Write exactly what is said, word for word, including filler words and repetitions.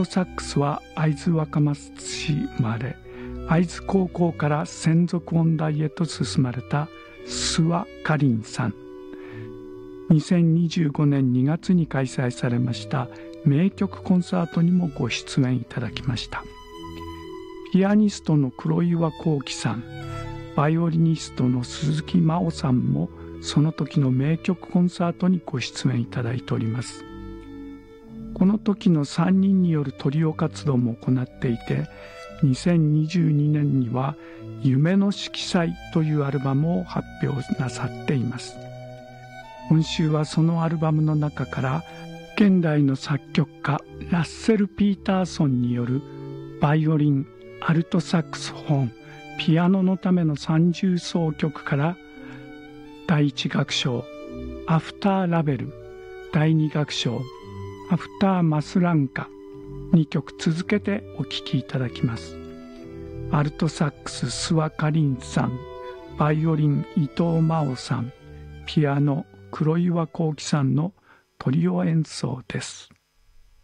トサックスは会津若松市生まれ、会津高校から専属音大へと進まれた諏訪かりんさん。にせんにじゅうごねんにがつに開催されました名曲コンサートにもご出演いただきました。ピアニストの黒岩幸樹さん、バイオリニストの鈴木真央さんもその時の名曲コンサートにご出演いただいております。この時のさんにんによるトリオ活動も行っていて、にせんにじゅうにねんには夢の色彩というアルバムを発表なさっています。今週はそのアルバムの中から現代の作曲家ラッセル・ピーターソンによるバイオリン、アルトサックスホーン、ピアノのための三重奏曲からだいいち楽章アフターラベル、だいに楽章アフターマスランカ、にきょく続けてお聴きいただきます。アルトサックス諏訪かりんさん、バイオリン伊藤真央さん、ピアノ黒岩幸樹さんのトリオ演奏です。